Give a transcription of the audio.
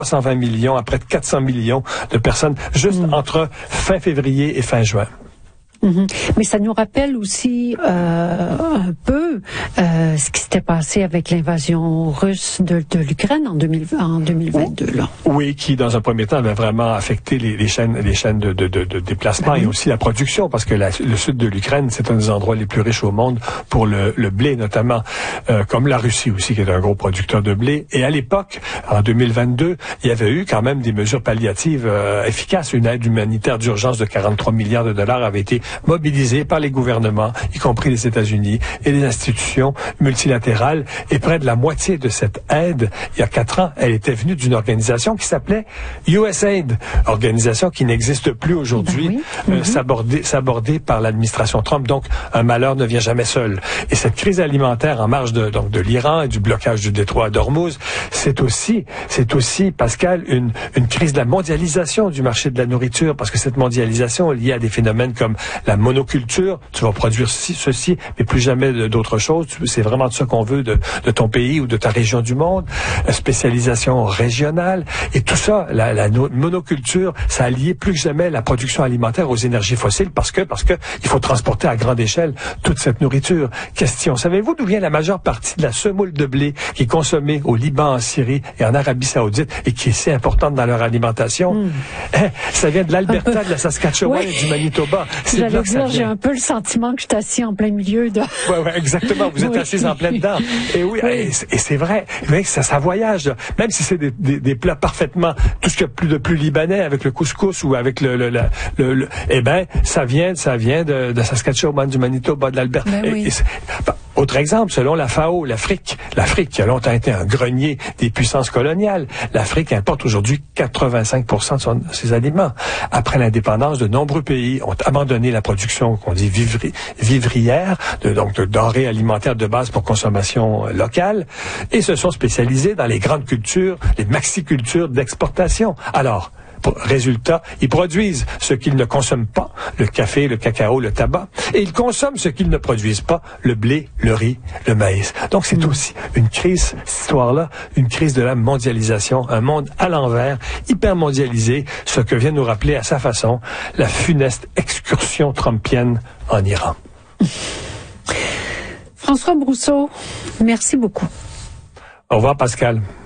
320 millions à près de 400 millions de personnes juste entre fin février et fin juin. Mais ça nous rappelle aussi un peu ce qui s'était passé avec l'invasion russe de l'Ukraine en 2022. Là. Oui, qui dans un premier temps avait vraiment affecté les chaînes de déplacement et aussi la production, parce que le sud de l'Ukraine, c'est un des endroits les plus riches au monde pour le blé notamment, comme la Russie aussi, qui est un gros producteur de blé. Et à l'époque, en 2022, il y avait eu quand même des mesures palliatives efficaces. Une aide humanitaire d'urgence de 43 milliards de dollars avait été mobilisés par les gouvernements, y compris les États-Unis et les institutions multilatérales. Et près de la moitié de cette aide, il y a 4 ans, elle était venue d'une organisation qui s'appelait USAID, organisation qui n'existe plus aujourd'hui, sabordée par l'administration Trump. Donc, un malheur ne vient jamais seul. Et cette crise alimentaire en marge de l'Iran et du blocage du détroit d'Ormuz, c'est aussi, Pascal, une crise de la mondialisation du marché de la nourriture, parce que cette mondialisation est liée à des phénomènes comme la monoculture, tu vas produire ceci, mais plus jamais d'autres choses. C'est vraiment de ça qu'on veut de ton pays ou de ta région du monde. Spécialisation régionale. Et tout ça, la monoculture, ça a lié plus que jamais la production alimentaire aux énergies fossiles parce que il faut transporter à grande échelle toute cette nourriture. Question, savez-vous d'où vient la majeure partie de la semoule de blé qui est consommée au Liban, en Syrie et en Arabie Saoudite et qui est si importante dans leur alimentation? Ça vient de l'Alberta, de la Saskatchewan et du Manitoba. J'allais dire, j'ai un peu le sentiment que je suis assis en plein milieu de... Oui, exactement. Vous êtes assis en plein dedans. Et oui, et c'est vrai. Mais ça voyage. Même si c'est des plats parfaitement, tout ce qu'il y a de plus libanais avec le couscous ou avec eh ben, ça vient de Saskatchewan, du Manitoba, de l'Alberta. Autre exemple, selon la FAO, l'Afrique qui a longtemps été un grenier des puissances coloniales, l'Afrique importe aujourd'hui 85% de ses aliments. Après l'indépendance, de nombreux pays ont abandonné la production qu'on dit vivrière, donc de denrées alimentaires de base pour consommation locale, et se sont spécialisés dans les grandes cultures, les maxicultures d'exportation. Alors, résultat, ils produisent ce qu'ils ne consomment pas, le café, le cacao, le tabac, et ils consomment ce qu'ils ne produisent pas, le blé, le riz, le maïs. Donc c'est aussi une crise, cette histoire-là, une crise de la mondialisation, un monde à l'envers, hyper mondialisé, ce que vient nous rappeler à sa façon la funeste excursion trumpienne en Iran. François Brousseau, merci beaucoup. Au revoir Pascal.